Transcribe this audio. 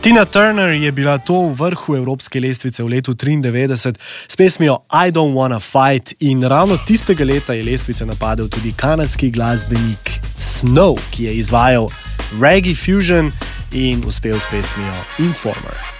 Tina Turner je bila to v vrhu evropske lestvice v letu 1993 s pesmijo I Don't Wanna Fight in ravno tistega leta je lestvice napadel tudi kanadski glasbenik Snow, ki je izvajal reggae fusion in uspel s pesmijo Informer.